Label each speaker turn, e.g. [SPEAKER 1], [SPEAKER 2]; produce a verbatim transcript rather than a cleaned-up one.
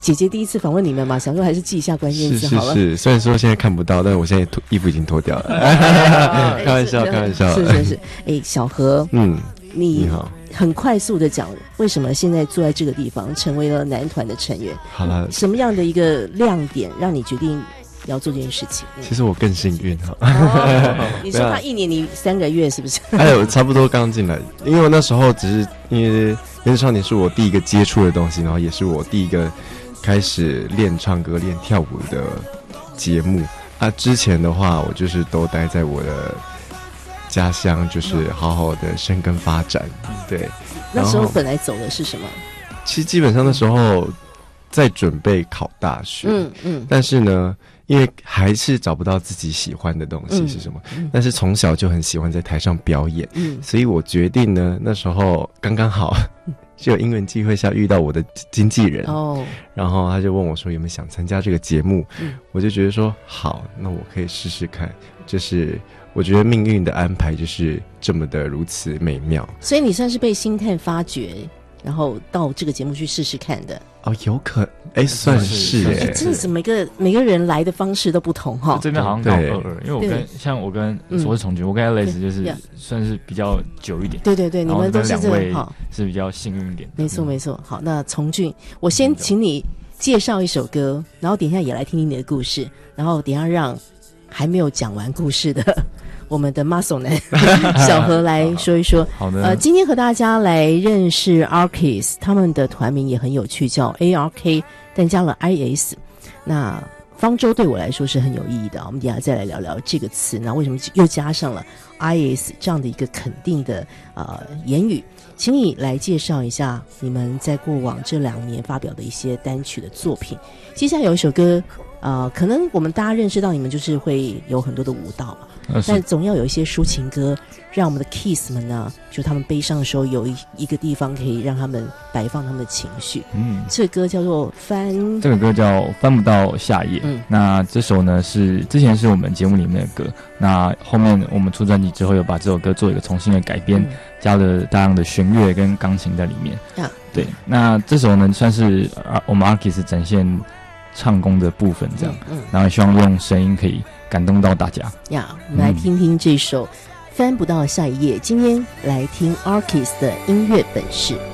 [SPEAKER 1] 姐姐第一次访问你们嘛，想说还是记一下关键字好了。
[SPEAKER 2] 是是是，虽然说现在看不到，但我现在脱衣服已经脱掉了。开玩笑，开玩笑。
[SPEAKER 1] 是是是，哎，小何，嗯，你
[SPEAKER 2] 好。
[SPEAKER 1] 很快速的讲，为什么现在坐在这个地方，成为了男团的成员？
[SPEAKER 2] 好了，
[SPEAKER 1] 什么样的一个亮点让你决定要做这件事情？
[SPEAKER 2] 其实我更幸运哈。
[SPEAKER 1] 哦、你说他一年你三个月是不是？
[SPEAKER 2] 哎呦，差不多刚进来，因为我那时候只是因为原子少年是我第一个接触的东西，然后也是我第一个开始练唱歌、练跳舞的节目。啊，之前的话，我就是都待在我的家乡，就是好好的生根发展。对，
[SPEAKER 1] 那时候本来走的是什么？
[SPEAKER 2] 其实基本上那时候在准备考大学，
[SPEAKER 1] 嗯嗯，
[SPEAKER 2] 但是呢，因为还是找不到自己喜欢的东西是什么，嗯嗯、但是从小就很喜欢在台上表演，嗯，所以我决定呢，那时候刚刚好。就有因缘机会下遇到我的经纪人哦，然后他就问我说有没有想参加这个节目，嗯、我就觉得说好，那我可以试试看。就是我觉得命运的安排就是这么的如此美妙，
[SPEAKER 1] 所以你算是被星探发掘，然后到这个节目去试试看的。
[SPEAKER 2] 哦，有可哎，算是哎，
[SPEAKER 1] 真的是每个每个人来的方式都不同哈。
[SPEAKER 3] 这边好像刚好二二，因为我跟像我跟我是从军，我跟 Alex 就是算是比较久一点。
[SPEAKER 1] 对对对，你们都是这个好，
[SPEAKER 3] 是比较幸运一点。
[SPEAKER 1] 没错没错。好，那从军，我先请你介绍一首歌，然后等一下也来听听你的故事，然后等一下让还没有讲完故事的。我们的 muscle 男小何来说一说。
[SPEAKER 3] 好的。
[SPEAKER 1] 呃，今天和大家来认识 Arkiss， 他们的团名也很有趣，叫 A R K， 但加了 I S。那方舟对我来说是很有意义的，我们等一下再来聊聊这个词。那为什么又加上了 I S 这样的一个肯定的呃言语？请你来介绍一下你们在过往这两年发表的一些单曲的作品。接下来有一首歌，呃，可能我们大家认识到你们就是会有很多的舞蹈嘛。但总要有一些抒情歌，让我们的 Kiss 们呢，就他们悲伤的时候有一一个地方可以让他们摆放他们的情绪。嗯，这个歌叫做翻，
[SPEAKER 3] 这个歌叫翻不到下页。嗯，那这首呢是之前是我们节目里面的歌，那后面我们出专辑之后，又把这首歌做一个重新的改编，嗯、加了大量的弦乐跟钢琴在里面。啊，对，那这首呢算是啊我们 Arkiss 展现唱功的部分，这样，嗯，嗯然后希望用声音可以感动到大家
[SPEAKER 1] 呀。我们来听听这首《翻不到下一页》。今天来听 Arkiss 的音乐本事。